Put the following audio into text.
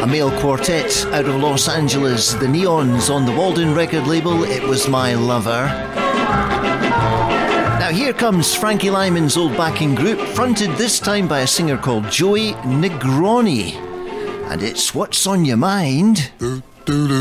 A male quartet out of Los Angeles, the Neons, on the Walden record label, It Was My Lover. Now here comes Frankie Lyman's old backing group, fronted this time by a singer called Joey Negroni. And it's What's on Your Mind.